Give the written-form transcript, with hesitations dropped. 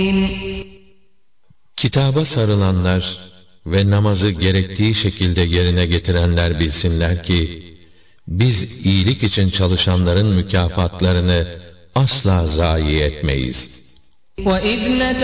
Kitaba sarılanlar ve namazı gerektiği şekilde yerine getirenler bilsinler ki, biz iyilik için çalışanların mükafatlarını asla zayi etmeyiz.